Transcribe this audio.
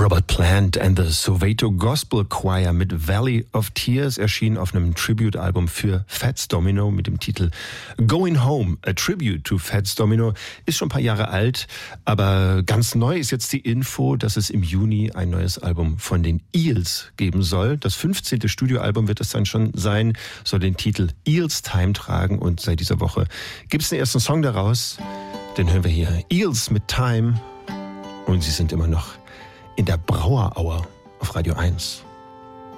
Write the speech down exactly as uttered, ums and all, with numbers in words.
Robert Plant and the Soweto Gospel Choir mit Valley of Tears erschien auf einem Tribute-Album für Fats Domino mit dem Titel Going Home, a Tribute to Fats Domino. Ist schon ein paar Jahre alt, aber ganz neu ist jetzt die Info, dass es im Juni ein neues Album von den Eels geben soll. Das fünfzehnte Studioalbum wird es dann schon sein, soll den Titel Eels Time tragen und seit dieser Woche gibt es den ersten Song daraus. Den hören wir hier, Eels mit Time, und sie sind immer noch in der Braueraue auf Radio eins.